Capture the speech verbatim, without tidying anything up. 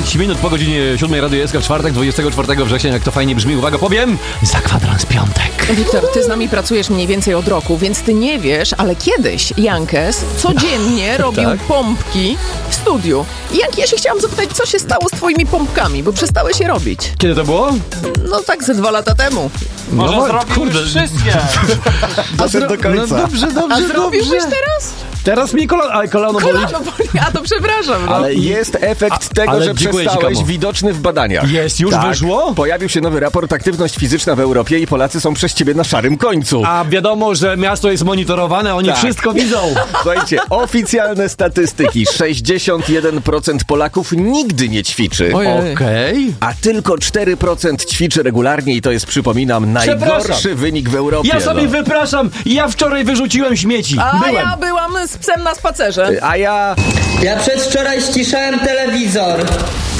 pięć minut po godzinie siódmej Radio S K w czwartek, dwudziestego czwartego września. Jak to fajnie brzmi, uwaga, powiem, za kwadrans piątek. Wiktor, ty z nami pracujesz mniej więcej od roku, więc ty nie wiesz, ale kiedyś Jankes codziennie robił Tak. pompki w studiu. I Janki, ja się chciałam zapytać, co się stało z twoimi pompkami, bo przestałeś je robić. Kiedy to było? No tak ze dwa lata temu. Może No, zrobił kurde. już wszystkie. Doszedł do końca. No dobrze, dobrze, A zrobiłbyś dobrze. teraz? Teraz mi kolano, ale kolano boli. Kolano boli, a to przepraszam. No. Ale jest efekt A- tego, ale że dziękuję ci, przestałeś Kamo. widoczny w badaniach. Jest, już tak. wyszło? Pojawił się nowy raport Aktywność Fizyczna w Europie i Polacy są przez ciebie na szarym końcu. A wiadomo, że miasto jest monitorowane, oni Tak. wszystko widzą. Słuchajcie, oficjalne statystyki. sześćdziesiąt jeden procent Polaków nigdy nie ćwiczy. Ojej. Okej. A tylko cztery procent ćwiczy regularnie i to jest, przypominam, najgorszy Przepraszam. wynik w Europie. Ja sobie no. wypraszam, ja wczoraj wyrzuciłem śmieci. A Byłem. ja byłam z psem na spacerze. A ja... Ja przedwczoraj ściszałem telewizor.